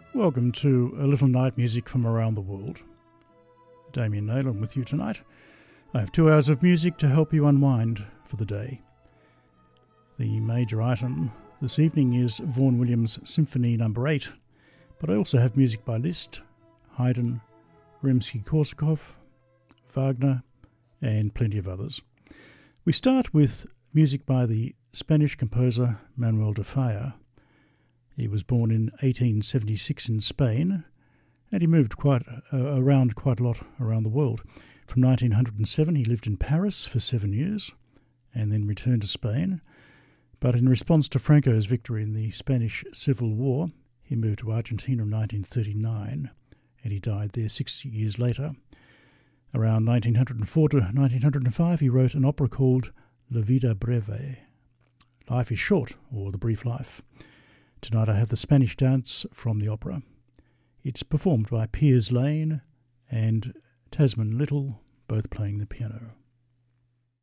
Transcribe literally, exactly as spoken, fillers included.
Welcome to A Little Night Music from Around the World. Damien Nayland with you tonight. I have two hours of music to help you unwind for the day. The major item this evening is Vaughan Williams' Symphony Number eight, but I also have music by Liszt, Haydn, Rimsky-Korsakov, Wagner, and plenty of others. We start with music by the Spanish composer Manuel de Falla. He was born in eighteen seventy-six in Spain, and he moved quite uh, around quite a lot around the world. From nineteen oh seven, he lived in Paris for seven years, and then returned to Spain. But in response to Franco's victory in the Spanish Civil War, he moved to Argentina in nineteen thirty-nine, and he died there six years later. Around nineteen oh four to nineteen oh five, he wrote an opera called La Vida Breve, Life is Short, or The Brief Life. Tonight I have the Spanish dance from the opera. It's performed by Piers Lane and Tasman Little, both playing the piano.